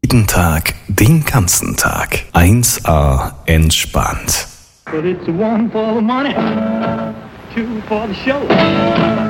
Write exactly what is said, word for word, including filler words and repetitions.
Jeden Tag, den ganzen Tag. eins A entspannt. But it's one for the money, two for the show.